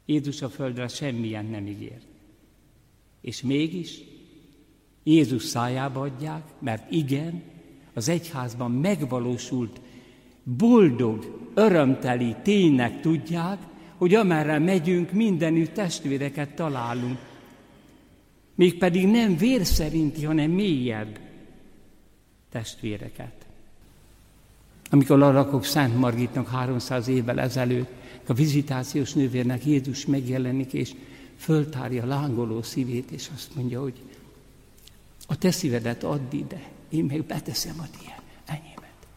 Jézus a földre semmilyen nem ígért. És mégis Jézus szájába adják, mert igen, az egyházban megvalósult, boldog, örömteli ténynek tudják, hogy amerre megyünk, mindenütt testvéreket találunk. Mégpedig nem vér szerinti, hanem mélyebb testvéreket. Amikor Larakok Szent Margitnak 300 évvel ezelőtt a vizitációs nővérnek Jézus megjelenik, és föltárja lángoló szívét, és azt mondja, hogy a te szívedet add ide, én meg beteszem a tiéd, enyémet.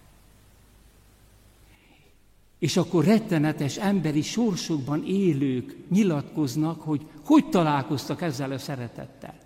És akkor rettenetes emberi sorsokban élők nyilatkoznak, hogy találkoztak ezzel a szeretettel.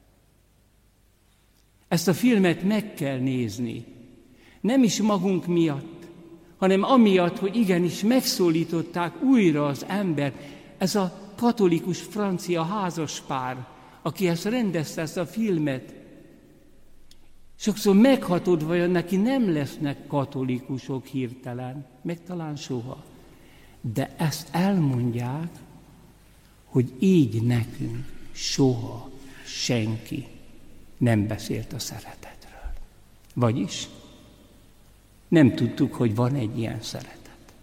Ezt a filmet meg kell nézni. Nem is magunk miatt, hanem amiatt, hogy igenis megszólították újra az embert. Ez a katolikus francia házaspár, aki ezt rendezte, ezt a filmet. Sokszor meghatod, vajon neki nem lesznek katolikusok hirtelen, meg talán soha. De ezt elmondják, hogy így nekünk soha senki nem beszélt a szeretetről. Vagyis nem tudtuk, hogy van egy ilyen szeretet.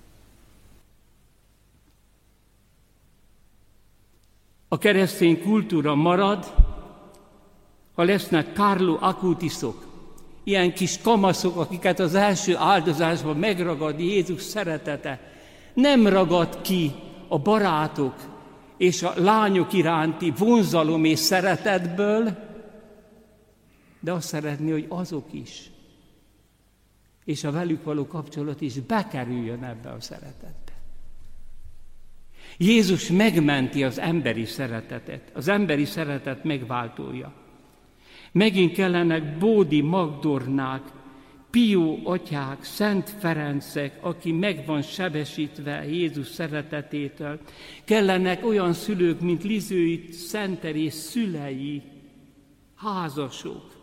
A keresztény kultúra marad, ha lesznek Carlo Acutisok, ilyen kis kamaszok, akiket az első áldozásban megragad Jézus szeretete. Nem ragad ki a barátok és a lányok iránti vonzalom és szeretetből, de azt szeretné, hogy azok is, és a velük való kapcsolat is bekerüljön ebbe a szeretetbe. Jézus megmenti az emberi szeretetet, az emberi szeretet megváltója. Megint kellenek Bódi Magdornák, Pió atyák, Szent Ferencek, aki meg van sebesítve Jézus szeretetétől. Kellenek olyan szülők, mint Lizői Szent Teréz szülei, házasok,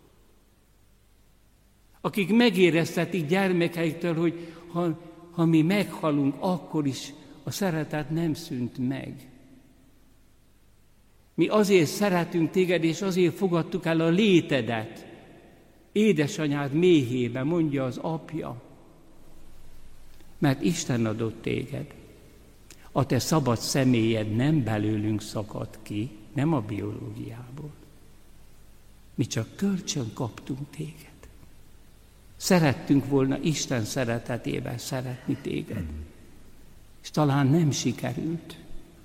akik megéreztetik gyermekeiktől, hogy ha mi meghalunk, akkor is a szeretet nem szűnt meg. Mi azért szeretünk téged, és azért fogadtuk el a létedet. Édesanyád méhébe, mondja az apja. Mert Isten adott téged. A te szabad személyed nem belőlünk szakadt ki, nem a biológiából. Mi csak kölcsön kaptunk téged. Szerettünk volna Isten szeretetében szeretni téged. És talán nem sikerült.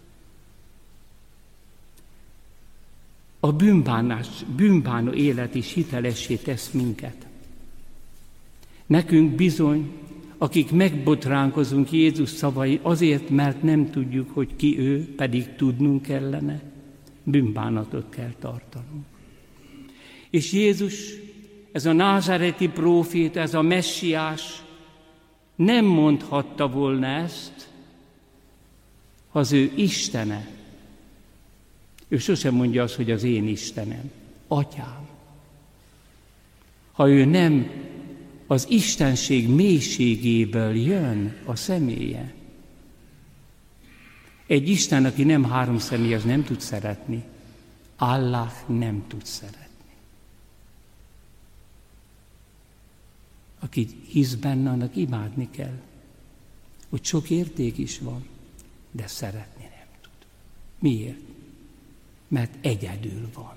A bűnbánó élet is hitelessé tesz minket. Nekünk bizony, akik megbotránkozunk Jézus szavai azért, mert nem tudjuk, hogy ki ő, pedig tudnunk kellene, bűnbánatot kell tartanunk. És Jézus, ez a názáreti próféta, ez a messiás nem mondhatta volna ezt, ha az ő Istene. Ő sosem mondja azt, hogy az én Istenem, Atyám. Ha ő nem az istenség mélységéből jön a személye. Egy Isten, aki nem három személy, az nem tud szeretni. Allah nem tud szeretni. Aki hisz benne, annak imádni kell. Hogy sok érték is van, de szeretni nem tud. Miért? Mert egyedül van.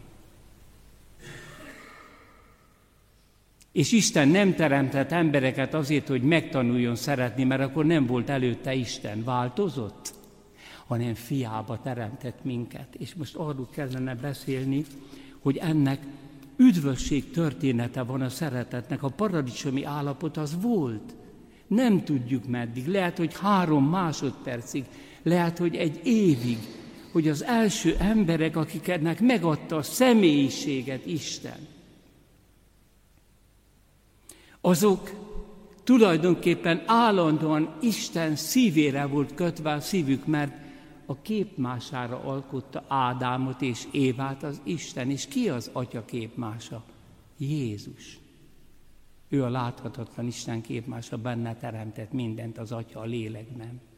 És Isten nem teremtett embereket azért, hogy megtanuljon szeretni, mert akkor nem volt előtte Isten. Változott? Hanem fiába teremtett minket. És most arról kellene beszélni, hogy ennek üdvösség története van a szeretetnek. A paradicsomi állapot az volt. Nem tudjuk meddig. Lehet, hogy 3 másodpercig. Lehet, hogy 1 évig. Hogy az első emberek, akiknek megadta a személyiséget Isten, azok tulajdonképpen állandóan Isten szívére volt kötve a szívük, mert a képmására alkotta Ádámot és Évát az Isten. És ki az Atya képmása? Jézus. Ő a láthatatlan Isten képmása, benne teremtett mindent az Atya a lélekben.